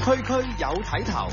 區區有睇頭。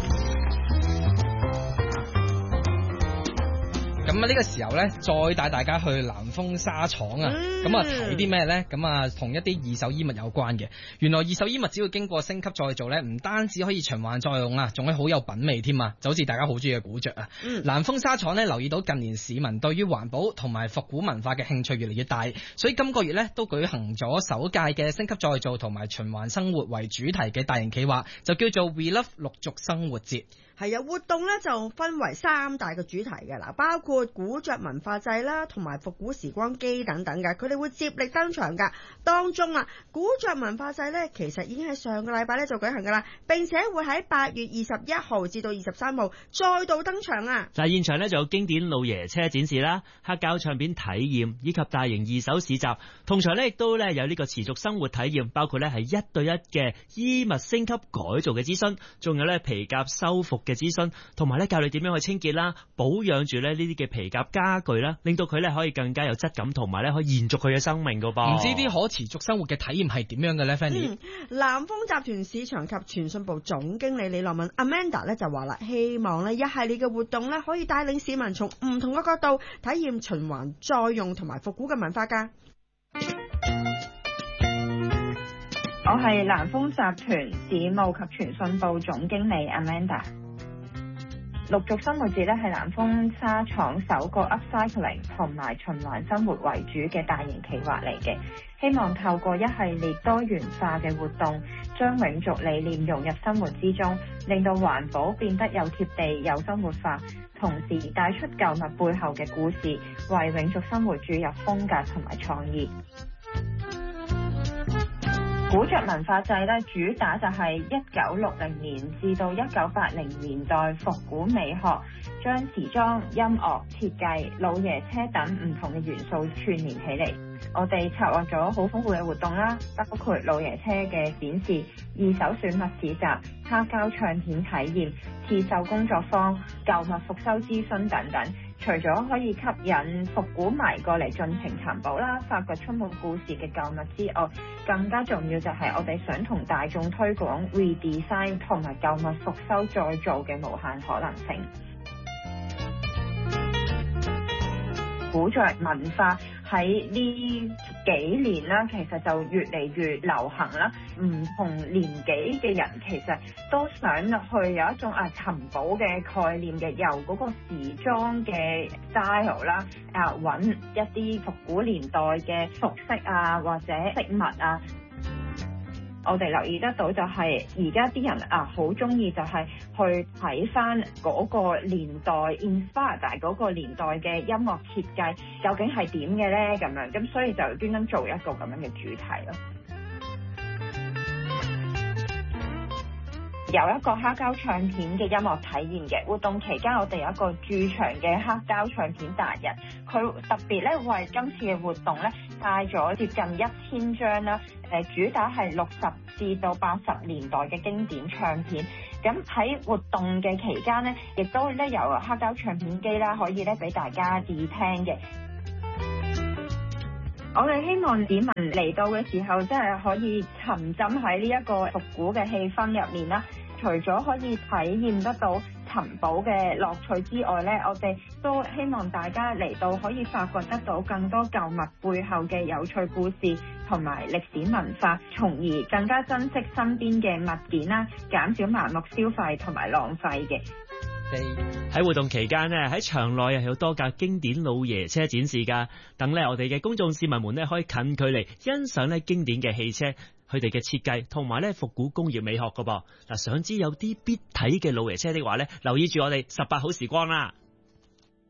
咁啊呢個時候咧，再帶大家去南豐紗廠啊，咁啊睇啲咩咧？咁啊同一啲二手衣物有關嘅。原來二手衣物只要經過升級再造咧，唔單止可以循環再用啊，仲可以好有品味添啊！就好似大家好中意嘅古着啊。南豐紗廠咧留意到近年市民對於環保同埋復古文化嘅興趣越嚟越大，所以今個月咧都舉行咗首屆嘅升級再造同埋循環生活為主題嘅大型企劃，就叫做 We Love 綠族生活節。 係啊，活動咧就分為3大個主題嘅嗱，包括古着文化祭啦，同埋復古時光機等等嘅，佢哋會接力登場噶。當中啊，古着文化祭咧其實已經喺上個禮拜咧就舉行噶啦，並且會喺8月21號至到23號再度登場啊。 嗱，現場咧就有經典老爺車展示啦、黑膠唱片體驗以及大型二手市集，同場咧亦都咧有呢個持續生活體驗，包括咧係1對1嘅衣物升級改造嘅諮詢，仲有咧皮夾修復嘅諮詢，同埋咧教你點樣去清潔啦、保養住咧呢啲嘅皮夾家具啦，令到佢咧可以更加有質感，同埋咧可以延續佢嘅生命噶噃。 唔知啲可持續生活嘅體驗係點樣嘅咧 Fanny？ 南豐集團市場及傳訊部總經理李樂敏 Amanda 咧就話啦，希望咧一系列嘅活動咧可以帶領市民從唔同嘅角度體驗循環再用同埋復古嘅文化噶。 我係南豐集團事務及傳訊部總經理 Amanda。綠族生活節咧係南豐紗廠首個 upcycling 同埋循環生活為主嘅大型企劃嚟嘅，希望透過一系列多元化嘅活動，將永續理念融入生活之中，令到環保變得有貼地、有生活化，同時帶出舊物背後嘅故事，為永續生活注入風格同埋創意。古着文化祭咧，主打就係1960年至到1980年代復古美學，將時裝、音樂、設計、老爺車等唔同嘅元素串聯起嚟。我哋策劃咗好豐富嘅活動啦，包括老爺車嘅展示、二手選物市集、黑膠唱片體驗、刺繡工作坊、舊物復修諮詢等等。除咗可以吸引復古迷過嚟盡情尋寶啦，發掘充滿故事嘅舊物之外，更加重要就係我哋想同大眾推廣 redesign 同埋舊物復修再造嘅無限可能性。古着文化喺呢幾年啦，其實就越嚟越流行啦。唔同年紀嘅人其實都想去有一種尋寶嘅概念嘅，由嗰個時裝嘅 style 啦，揾一啲復古年代嘅服飾啊，或者飾物啊。我哋留意得到就係而家啲人好中意就係去睇翻嗰個年代 inspire 嗰個年代嘅音樂設計究竟係點嘅咧，咁樣，咁所以就專登做一個咁樣嘅主題咯。有一個黑膠唱片嘅音樂體驗嘅活動期間，我哋有一個駐場嘅黑膠唱片達人，佢特別咧為今次嘅活動咧帶咗接近1000張啦，主打係60至到80年代嘅經典唱片。咁喺活動嘅期間咧，亦都咧有黑膠唱片機啦，可以咧俾大家試聽嘅。我哋希望市民嚟到嘅時候，真係可以沉浸喺呢一個復古嘅氣氛入面啦。除咗可以體驗得到尋寶嘅樂趣之外呢，我哋都希望大家嚟到可以發掘得到更多舊物背後嘅有趣故事同埋歷史文化，從而更加珍惜身邊嘅物件啦，減少盲目消費同埋浪費嘅。 喺活動期間呢，喺場內有多架經典老爺車展示噶，等我哋嘅公眾市民們可以近距離欣賞經典嘅汽車，佢哋嘅設計同埋復古工業美學噶噃。想知有啲必睇嘅老爺車的話留意住我哋18好時光啦。